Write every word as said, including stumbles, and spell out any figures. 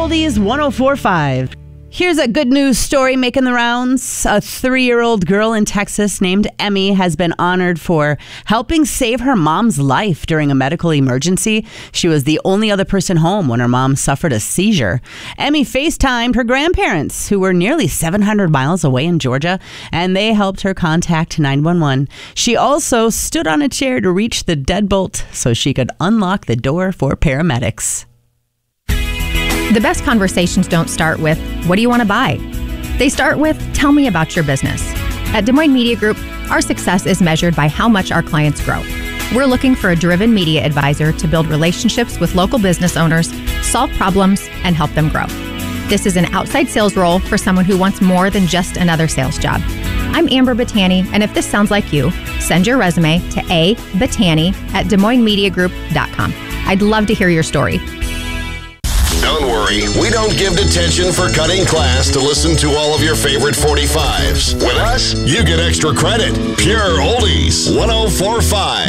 Oldies one oh four point five. Here's a good news story making the rounds. A three-year-old girl in Texas named Emmy has been honored for helping save her mom's life during a medical emergency. She was the only other person home when her mom suffered a seizure. Emmy FaceTimed her grandparents, who were nearly seven hundred miles away in Georgia, and they helped her contact nine one one. She also stood on a chair to reach the deadbolt so she could unlock the door for paramedics. The best conversations don't start with, what do you want to buy? They start with, tell me about your business. At Des Moines Media Group, our success is measured by how much our clients grow. We're looking for a driven media advisor to build relationships with local business owners, solve problems, and help them grow. This is an outside sales role for someone who wants more than just another sales job. I'm Amber Battani, and if this sounds like you, send your resume to a battani at des moines media group dot com. I'd love to hear your story. Don't worry, we don't give detention for cutting class to listen to all of your favorite forty-fives. With us, you get extra credit. Pure Oldies one oh four point five.